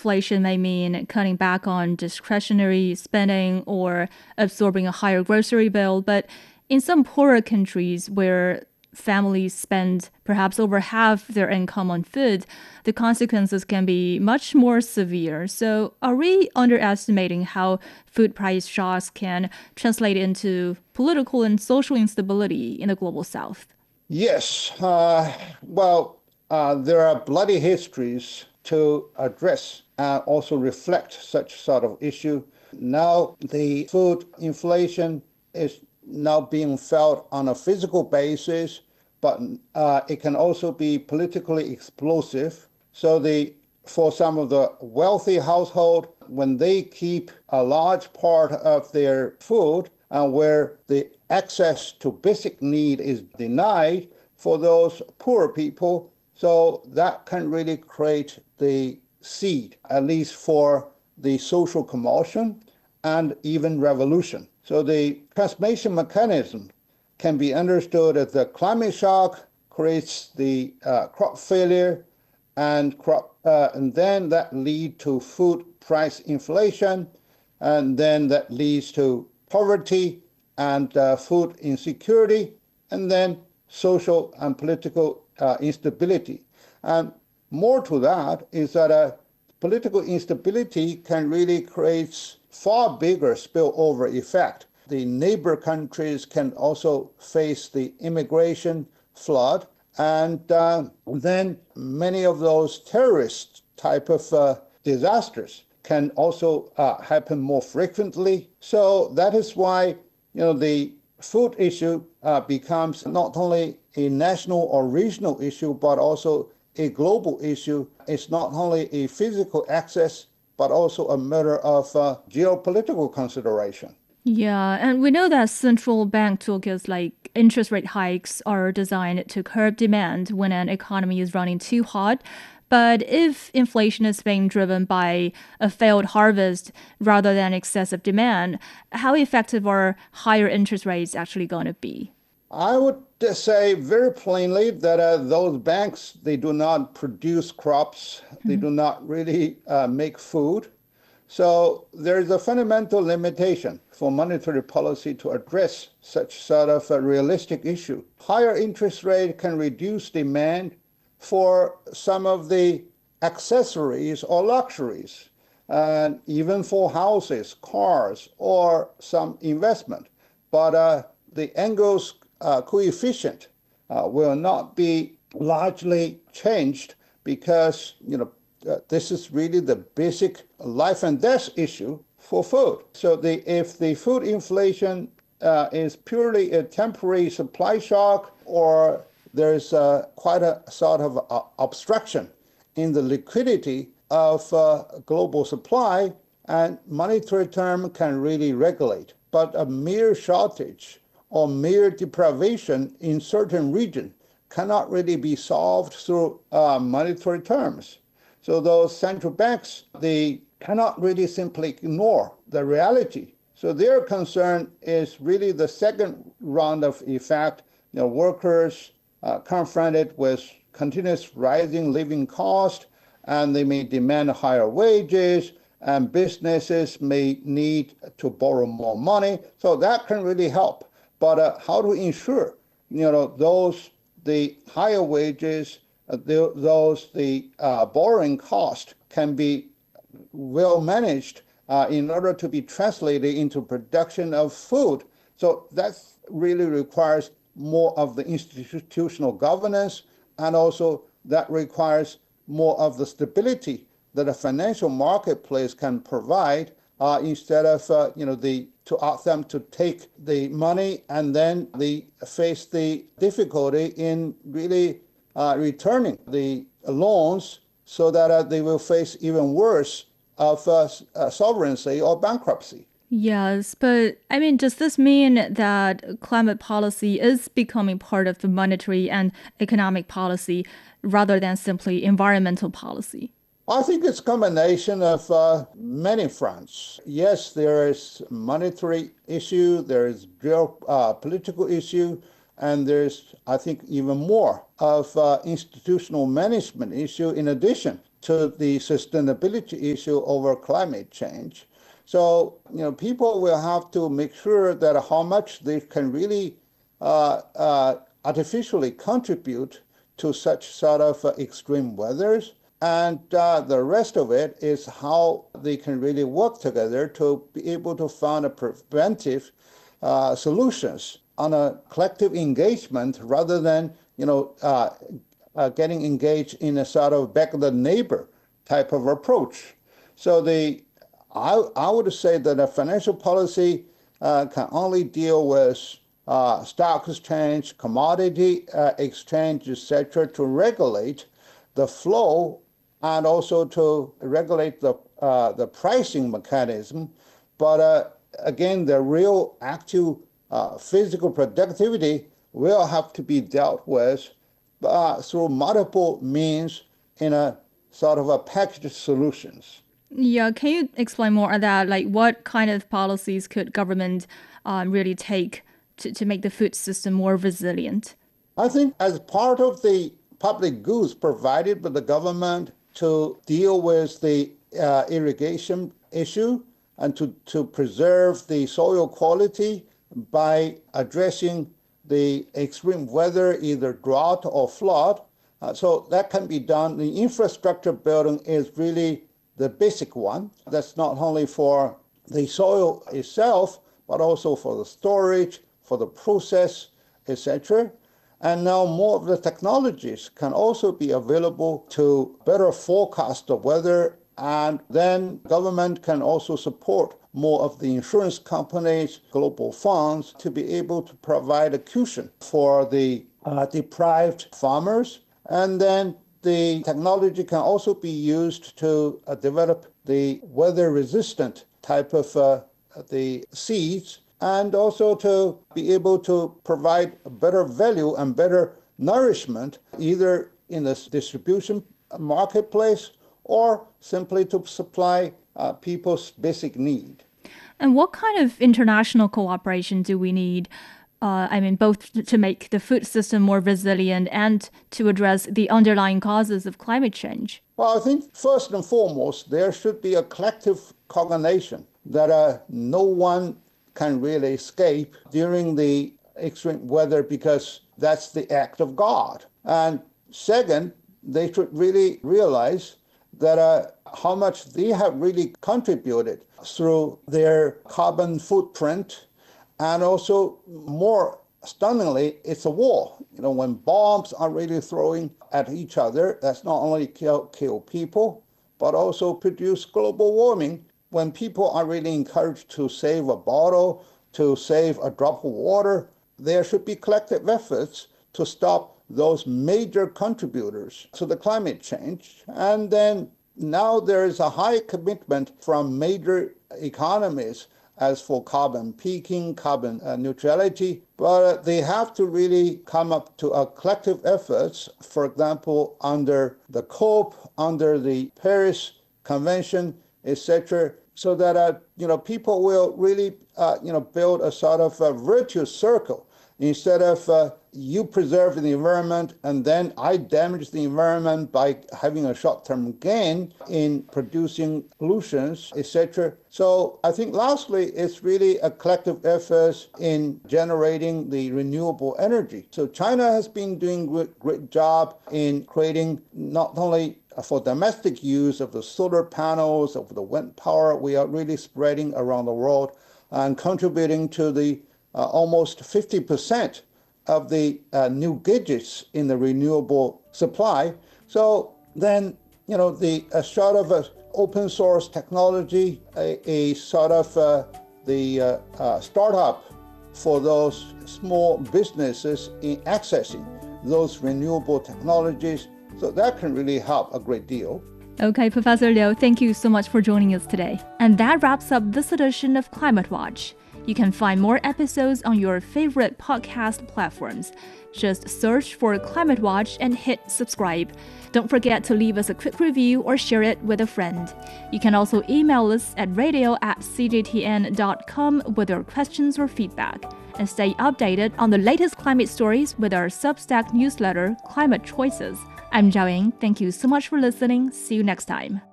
inflation may mean cutting back on discretionary spending or absorbing a higher grocery bill, but in some poorer countries where families spend perhaps over half their income on food, the consequences can be much more severe. So, are we underestimating how food price shocks can translate into political and social instability in the global south? Yes, there are bloody histories to address and also reflect such sort of issue. Now, the food inflation is now being felt on a physical basis, but it can also be politically explosive. So for some of the wealthy household, when they keep a large part of their food and where the access to basic need is denied for those poor people, so that can really create the seed, at least for the social commotion and even revolution. So the transmission mechanism can be understood as the climate shock creates the crop failure and then that lead to food price inflation, and then that leads to poverty and food insecurity, and then social and political instability. And more to that is that political instability can really create far bigger spillover effect. The neighbor countries can also face the immigration flood, and then many of those terrorist type of disasters can also happen more frequently. So that is why the food issue becomes not only a national or regional issue, but also a global issue. It's not only a physical access, but also a matter of geopolitical consideration. Yeah, and we know that central bank toolkits like interest rate hikes are designed to curb demand when an economy is running too hot. But if inflation is being driven by a failed harvest rather than excessive demand, how effective are higher interest rates actually going to be? I would say very plainly that those banks, they do not produce crops, they do not really make food. So there is a fundamental limitation for monetary policy to address such sort of a realistic issue. Higher interest rate can reduce demand for some of the accessories or luxuries, and even for houses, cars, or some investment. But the Engels coefficient will not be largely changed because this is really the basic life and death issue for food. So if the food inflation is purely a temporary supply shock, or there's quite a sort of obstruction in the liquidity of global supply, and monetary term can really regulate. But a mere shortage or mere deprivation in certain region cannot really be solved through monetary terms. So those central banks, they cannot really simply ignore the reality. So their concern is really the second round of effect. Workers confronted with continuous rising living cost, and they may demand higher wages, and businesses may need to borrow more money. So that can really help. But how to ensure, those the higher wages, the borrowing cost can be well managed in order to be translated into production of food. So that really requires more of the institutional governance, and also that requires more of the stability that a financial marketplace can provide instead of to ask them to take the money and then they face the difficulty in really returning the loans, so that they will face even worse of sovereignty or bankruptcy. Yes, but I mean, does this mean that climate policy is becoming part of the monetary and economic policy rather than simply environmental policy? I think it's a combination of many fronts. Yes, there is monetary issue, there is geopolitical issue, and there's, I think, even more of institutional management issue in addition to the sustainability issue over climate change. So, people will have to make sure that how much they can really artificially contribute to such sort of extreme weathers. And the rest of it is how they can really work together to be able to find a preventive solutions on a collective engagement rather than, getting engaged in a sort of back of the neighbor type of approach. So I would say that a financial policy can only deal with stock exchange, commodity exchange, etc., to regulate the flow and also to regulate the pricing mechanism. But again, the real actual physical productivity will have to be dealt with through multiple means in a sort of a packaged solutions. Yeah, can you explain more on that? Like, what kind of policies could government really take to make the food system more resilient? I think as part of the public goods provided by the government to deal with the irrigation issue and to preserve the soil quality by addressing the extreme weather, either drought or flood. So that can be done. The infrastructure building is really the basic one. That's not only for the soil itself, but also for the storage, for the process, etc. And now more of the technologies can also be available to better forecast the weather, and then government can also support more of the insurance companies, global funds, to be able to provide a cushion for the deprived farmers. And then the technology can also be used to develop the weather-resistant type of the seeds, and also to be able to provide better value and better nourishment, either in the distribution marketplace or simply to supply people's basic need. And what kind of international cooperation do we need? Both to make the food system more resilient and to address the underlying causes of climate change? Well, I think first and foremost, there should be a collective coordination that no one can really escape during the extreme weather, because that's the act of God. And second, they should really realize that how much they have really contributed through their carbon footprint. And also, more stunningly, it's a war. When bombs are really throwing at each other, that's not only kill people, but also produce global warming. When people are really encouraged to save a bottle, to save a drop of water, there should be collective efforts to stop those major contributors to the climate change. And then now there is a high commitment from major economies as for carbon peaking, carbon neutrality, but they have to really come up to a collective efforts, for example, under the COP, under the Paris Convention, etc., so that people will really build a sort of a virtuous circle. Instead of you preserve the environment and then I damage the environment by having a short-term gain in producing pollutions, etc. So I think lastly, it's really a collective effort in generating the renewable energy. So China has been doing a great job in creating not only for domestic use of the solar panels, of the wind power, we are really spreading around the world and contributing to the almost 50% of the new gadgets in the renewable supply. So then, the sort of open source technology, a sort of the startup for those small businesses in accessing those renewable technologies. So that can really help a great deal. Okay, Professor Liu, thank you so much for joining us today. And that wraps up this edition of Climate Watch. You can find more episodes on your favorite podcast platforms. Just search for Climate Watch and hit subscribe. Don't forget to leave us a quick review or share it with a friend. You can also email us at radio@cgtn.com with your questions or feedback. And stay updated on the latest climate stories with our Substack newsletter, Climate Choices, I'm Zhao Ying. Thank you so much for listening. See you next time.